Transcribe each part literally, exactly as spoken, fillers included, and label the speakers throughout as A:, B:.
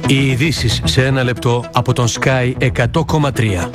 A: Οι ειδήσεις σε ένα λεπτό από τον Sky εκατό κόμμα τρία.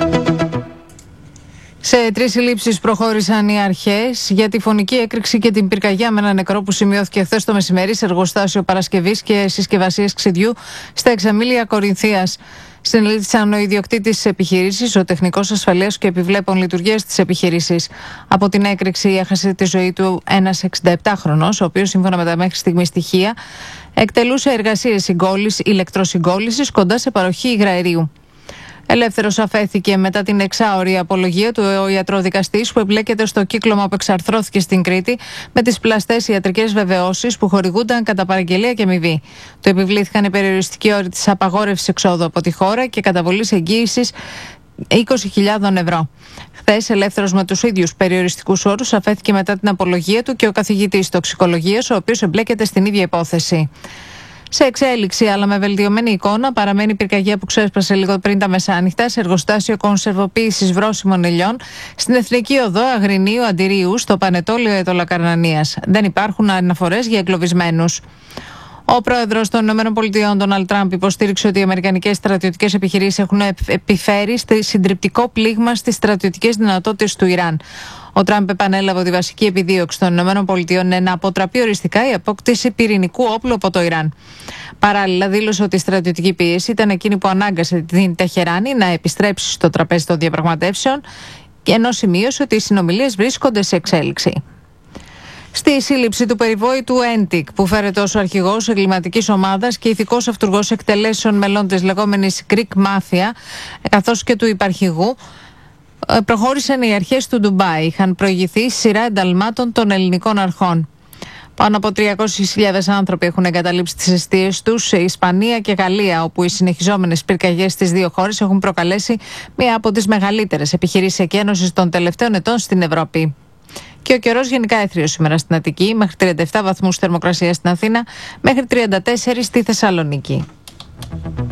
B: Σε τρεις συλλήψεις προχώρησαν οι αρχές για τη φωνική έκρηξη και την πυρκαγιά με ένα νεκρό που σημειώθηκε χθες το μεσημέρι σε εργοστάσιο παρασκευής και συσκευασίες ξυδιού στα Εξαμήλια Κορινθίας. Συνελήφθησαν ο ιδιοκτήτης της επιχείρησης, ο τεχνικός ασφαλείας και επιβλέπων λειτουργίας της επιχείρησης. Από την έκρηξη έχασε τη ζωή του ένας εξηνταεπτάχρονος, ο οποίος σύμφωνα με τα μέχρι στιγμή στοιχεία εκτελούσε εργασίες συγκόλλησης, ηλεκτροσυγκόλλησης κοντά σε παροχή υγραερίου. Ελεύθερος αφέθηκε μετά την εξάωρη απολογία του ο ιατροδικαστής που εμπλέκεται στο κύκλωμα που εξαρθρώθηκε στην Κρήτη με τις πλαστές ιατρικές βεβαιώσεις που χορηγούνταν κατά παραγγελία και αμοιβή. Του επιβλήθηκαν οι περιοριστικοί όροι της απαγόρευσης εξόδου από τη χώρα και καταβολής εγγύησης είκοσι χιλιάδες ευρώ. Χθες, ελεύθερος με τους ίδιους περιοριστικούς όρους, αφέθηκε μετά την απολογία του και ο καθηγητής τοξικολογίας, ο οποίος εμπλέκεται στην ίδια υπόθεση. Σε εξέλιξη, αλλά με βελτιωμένη εικόνα, παραμένει η πυρκαγιά που ξέσπασε λίγο πριν τα μεσάνυχτα σε εργοστάσιο κονσερβοποίησης βρώσιμων ελιών στην Εθνική Οδό Αγρινίου Αντιρίου, στο Πανετόλιο Αιτωλακαρνανίας. Δεν υπάρχουν αναφορές για εγκλωβισμένους. Ο πρόεδρος των ΗΠΑ, Ντόναλντ Τραμπ, υποστήριξε ότι οι αμερικανικές στρατιωτικές επιχειρήσεις έχουν επιφέρει συντριπτικό πλήγμα στις στρατιωτικές δυνατότητες του Ιράν. Ο Τραμπ επανέλαβε ότι η βασική επιδίωξη των ΗΠΑ είναι να αποτραπεί οριστικά η απόκτηση πυρηνικού όπλου από το Ιράν. Παράλληλα, δήλωσε ότι η στρατιωτική πίεση ήταν εκείνη που ανάγκασε την Τεχεράνη να επιστρέψει στο τραπέζι των διαπραγματεύσεων, ενώ σημείωσε ότι οι συνομιλίες βρίσκονται σε εξέλιξη. Στη σύλληψη του περιβόητου Έντικ, που φέρεται ως αρχηγός εγκληματικής ομάδας και ηθικός αυτουργός εκτελέσεων μελών της λεγόμενης Greek Mafia, καθώς και του υπαρχηγού, προχώρησαν οι αρχές του Ντουμπάι. Είχαν προηγηθεί σειρά ενταλμάτων των ελληνικών αρχών. Πάνω από τριακόσιες χιλιάδες άνθρωποι έχουν εγκαταλείψει τις εστίες τους σε Ισπανία και Γαλλία, όπου οι συνεχιζόμενες πυρκαγιές στις δύο χώρες έχουν προκαλέσει μία από τις μεγαλύτερες επιχειρήσεις εκένωσης των τελευταίων ετών στην Ευρώπη. Και ο καιρός γενικά έθριος σήμερα στην Αττική, μέχρι τριάντα επτά βαθμούς θερμοκρασία στην Αθήνα, μέχρι τριάντα τέσσερα στη Θεσσαλονίκη.